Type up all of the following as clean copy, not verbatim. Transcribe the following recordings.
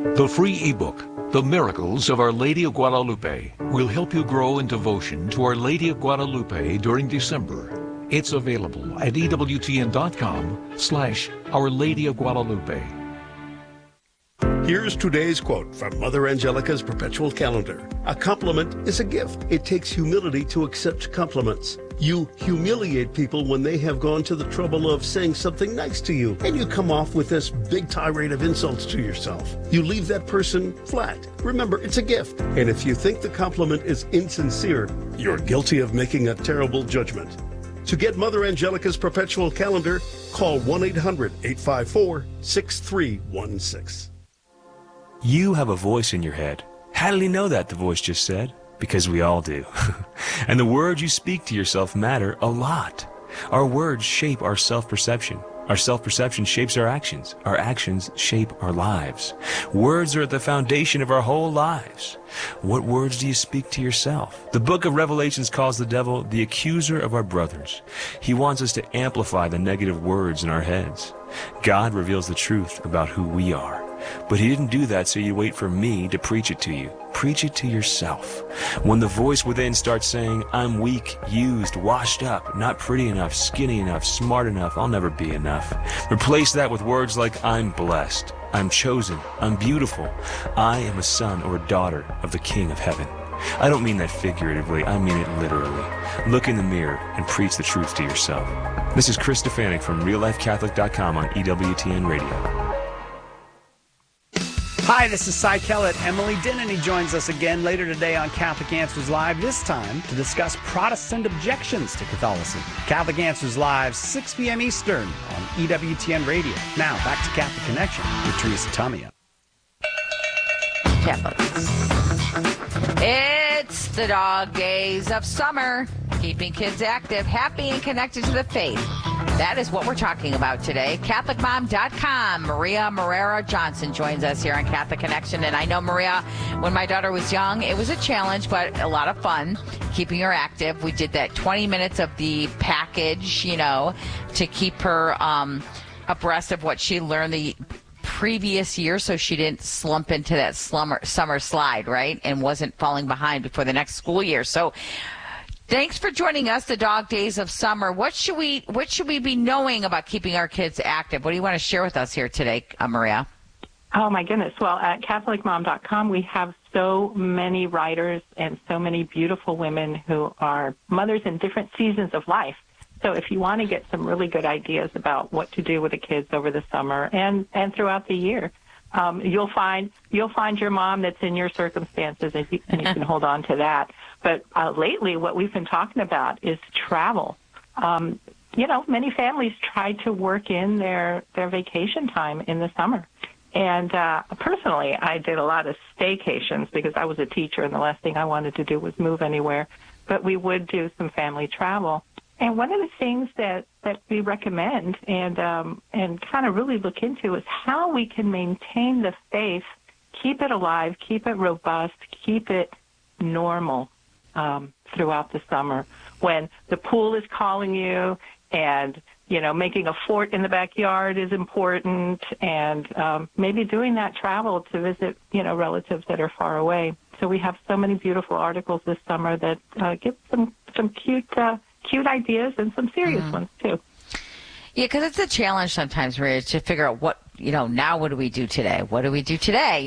The free ebook, The Miracles of Our Lady of Guadalupe, will help you grow in devotion to Our Lady of Guadalupe during December. It's available at EWTN.com/Our Lady of Guadalupe. Here's today's quote from Mother Angelica's Perpetual Calendar. A compliment is a gift. It takes humility to accept compliments. You humiliate people when they have gone to the trouble of saying something nice to you, and you come off with this big tirade of insults to yourself. You leave that person flat. Remember, it's a gift. And if you think the compliment is insincere, you're guilty of making a terrible judgment. To get Mother Angelica's Perpetual Calendar, call 1-800-854-6316. You have a voice in your head. How did he know that, the voice just said? Because we all do. And the words you speak to yourself matter a lot. Our words shape our self-perception. Our self-perception shapes our actions. Our actions shape our lives. Words are at the foundation of our whole lives. What words do you speak to yourself? The book of Revelations calls the devil the accuser of our brothers. He wants us to amplify the negative words in our heads. God reveals the truth about who we are. But he didn't do that so you wait for me to preach it to you. Preach it to yourself. When the voice within starts saying, I'm weak, used, washed up, not pretty enough, skinny enough, smart enough, I'll never be enough. Replace that with words like, I'm blessed, I'm chosen, I'm beautiful, I am a son or a daughter of the King of Heaven. I don't mean that figuratively, I mean it literally. Look in the mirror and preach the truth to yourself. This is Chris Stefanik from RealLifeCatholic.com on EWTN Radio. Hi, this is Cy Kellett. Emily Dennany joins us again later today on Catholic Answers Live, this time to discuss Protestant objections to Catholicism. Catholic Answers Live, 6 p.m. Eastern on EWTN Radio. Now, back to Catholic Connection with Teresa Tomeo. Catholics. It's the dog days of summer, keeping kids active, happy, and connected to the faith. That is what we're talking about today. CatholicMom.com. Maria Moreira Johnson joins us here on Catholic Connection. And I know, Maria, when my daughter was young, it was a challenge, but a lot of fun keeping her active. We did that 20 minutes of the package, to keep her abreast of what she learned the previous year so she didn't slump into that summer slide, right? And wasn't falling behind before the next school year. So thanks for joining us, the dog days of summer. What should we be knowing about keeping our kids active? What do you want to share with us here today, Maria? Oh, my goodness. Well, at CatholicMom.com, we have so many writers and so many beautiful women who are mothers in different seasons of life. So if you want to get some really good ideas about what to do with the kids over the summer and throughout the year, you'll find your mom that's in your circumstances, and you can hold on to that. But lately, what we've been talking about is travel. Many families try to work in their vacation time in the summer. And personally, I did a lot of staycations because I was a teacher, and the last thing I wanted to do was move anywhere. But we would do some family travel. And one of the things that we recommend and kind of really look into is how we can maintain the faith, keep it alive, keep it robust, keep it normal throughout the summer when the pool is calling you and, making a fort in the backyard is important and maybe doing that travel to visit, relatives that are far away. So we have so many beautiful articles this summer that give some cute ideas and some serious ones, too. Yeah, because it's a challenge sometimes, Maria, to figure out what, now what do we do today? What do we do today?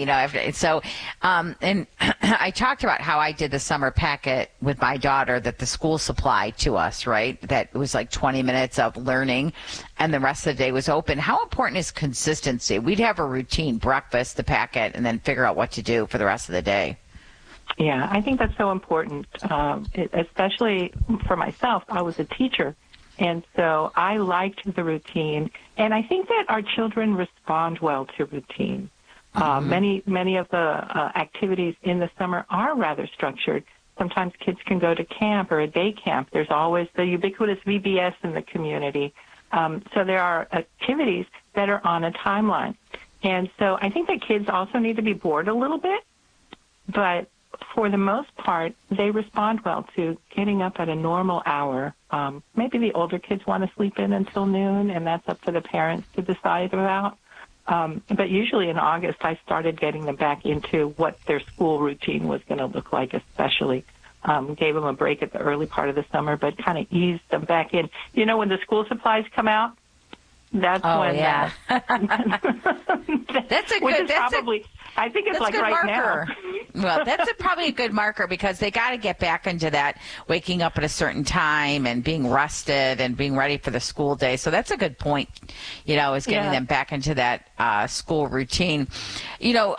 And I talked about how I did the summer packet with my daughter that the school supplied to us, right? That was like 20 minutes of learning and the rest of the day was open. How important is consistency? We'd have a routine, breakfast, the packet, and then figure out what to do for the rest of the day. Yeah, I think that's so important, especially for myself. I was a teacher, and so I liked the routine. And I think that our children respond well to routine. Many of the activities in the summer are rather structured. Sometimes kids can go to camp or a day camp. There's always the ubiquitous VBS in the community. So there are activities that are on a timeline. And so I think that kids also need to be bored a little bit, but for the most part, they respond well to getting up at a normal hour. Maybe the older kids want to sleep in until noon, and that's up to the parents to decide about. But usually in August, I started getting them back into what their school routine was going to look like, especially. Gave them a break at the early part of the summer, but kind of eased them back in. You know, when the school supplies come out, that's when. Yeah. That's a good. I think it's like right marker. Now. Well, that's probably a good marker because they got to get back into that waking up at a certain time and being rested and being ready for the school day. So that's a good point, you know, is getting them back into that school routine. You know,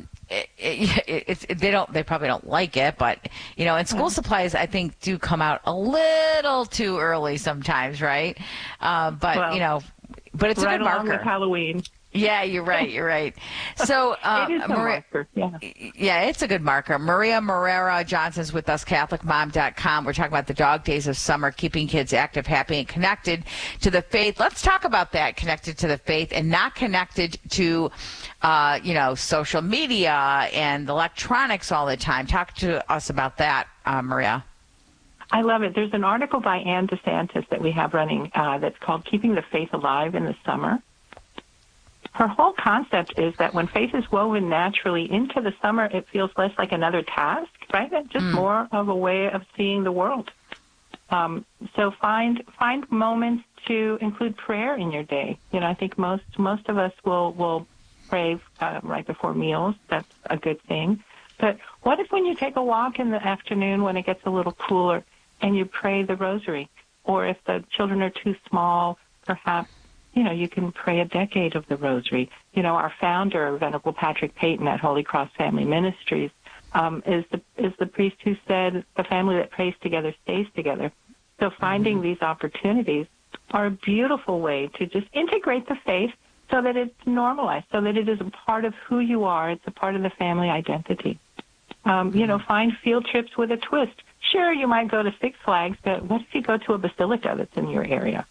they probably don't like it, but, you know, and school supplies, I think, do come out a little too early sometimes, right? But, you know, but it's right a good marker. With Halloween. Yeah, you're right. So, it is a marker, yeah, it's a good marker. Maria Marrera Johnson's with us, CatholicMom.com. We're talking about the dog days of summer, keeping kids active, happy, and connected to the faith. Let's talk about that, connected to the faith and not connected to, you know, social media and electronics all the time. Talk to us about that, Maria. I love it. There's an article by Ann DeSantis that we have running that's called Keeping the Faith Alive in the Summer. Her whole concept is that when faith is woven naturally into the summer, it feels less like another task, right? It's just more of a way of seeing the world. So find moments to include prayer in your day. You know, I think most of us will pray right before meals. That's a good thing. But what if when you take a walk in the afternoon when it gets a little cooler and you pray the rosary? Or if the children are too small, perhaps, you know, you can pray a decade of the rosary. You know, our founder, Venerable Patrick Peyton at Holy Cross Family Ministries, is the priest who said the family that prays together stays together. So finding these opportunities are a beautiful way to just integrate the faith so that it's normalized, so that it is a part of who you are. It's a part of the family identity. You know, find field trips with a twist. Sure, you might go to Six Flags, but what if you go to a basilica that's in your area?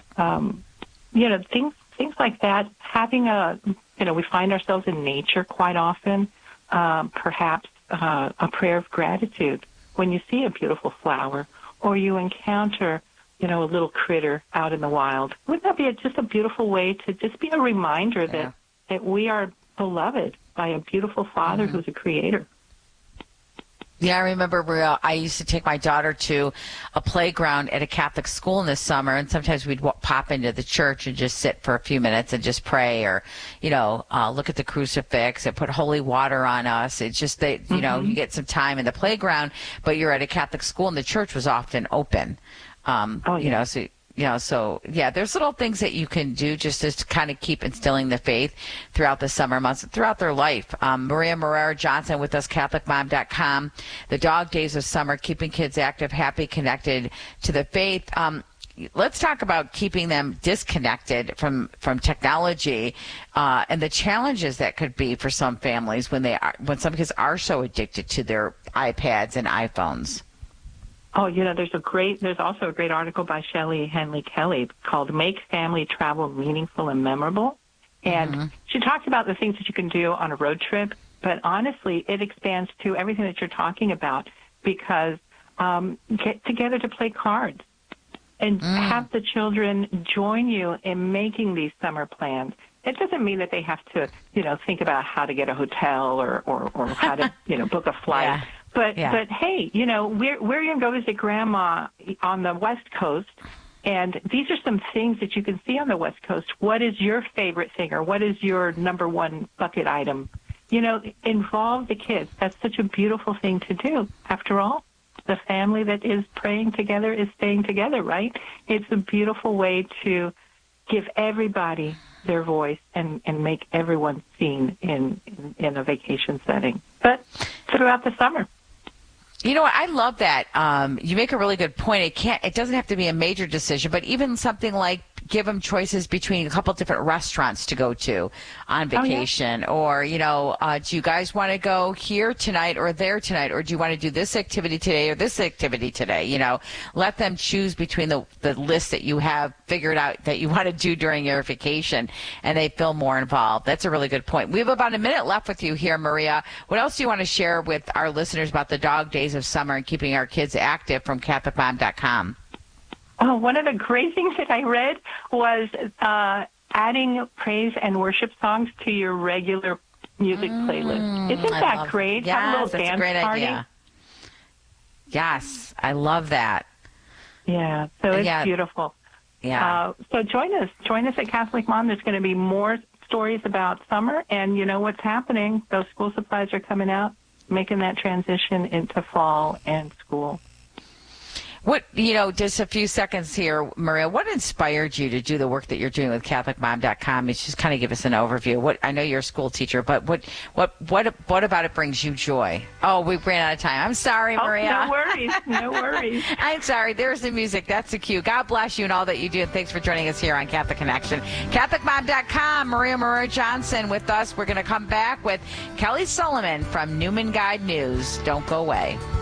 You know, things like that. Having we find ourselves in nature quite often. Perhaps a prayer of gratitude when you see a beautiful flower or you encounter, you know, a little critter out in the wild. Wouldn't that be just a beautiful way to just be a reminder that we are beloved by a beautiful Father who's a creator? Yeah, I remember I used to take my daughter to a playground at a Catholic school in the summer, and sometimes we'd pop into the church and just sit for a few minutes and just pray or, you know, look at the crucifix and put holy water on us. It's just that, you know, you get some time in the playground, but you're at a Catholic school and the church was often open. You know, so... there's little things that you can do just to kind of keep instilling the faith throughout the summer months, throughout their life. Maria Marrera Johnson with us, CatholicMom.com. The dog days of summer, keeping kids active, happy, connected to the faith. Let's talk about keeping them disconnected from technology and the challenges that could be for some families when some kids are so addicted to their iPads and iPhones. Oh, you know, there's also a great article by Shelley Henley Kelly called Make Family Travel Meaningful and Memorable. And she talks about the things that you can do on a road trip, but honestly, it expands to everything that you're talking about because get together to play cards and have the children join you in making these summer plans. It doesn't mean that they have to, you know, think about how to get a hotel or how to, you know, book a flight. Yeah. But hey, you know, we're going to go visit Grandma on the West Coast, and these are some things that you can see on the West Coast. What is your favorite thing, or what is your number one bucket item? You know, involve the kids. That's such a beautiful thing to do. After all, the family that is praying together is staying together, right? It's a beautiful way to give everybody their voice and make everyone seen in a vacation setting, but throughout the summer. You know what? I love that. You make a really good point. It doesn't have to be a major decision, but even something like give them choices between a couple different restaurants to go to on vacation. Or, you know, do you guys want to go here tonight or there tonight? Or do you want to do this activity today or this activity today? You know, let them choose between the list that you have figured out that you want to do during your vacation, and they feel more involved. That's a really good point. We have about a minute left with you here, Maria. What else do you want to share with our listeners about the dog days of summer and keeping our kids active from CatholicMom.com? Oh, one of the great things that I read was adding praise and worship songs to your regular music playlist. Isn't that great? Yes, Have a little that's dance a great party. idea. Yes, I love that. Yeah, so it's beautiful. Yeah. So join us at Catholic Mom. There's going to be more stories about summer, and you know what's happening. Those school supplies are coming out, making that transition into fall and school. What, just a few seconds here, Maria, what inspired you to do the work that you're doing with CatholicMom.com? Just kind of give us an overview. I know you're a school teacher, but what about it brings you joy? Oh, we ran out of time. I'm sorry, Maria. No worries. I'm sorry. There's the music. That's the cue. God bless you and all that you do. And thanks for joining us here on Catholic Connection. CatholicMom.com, Maria Marrero Johnson with us. We're going to come back with Kelly Sullivan from Newman Guide News. Don't go away.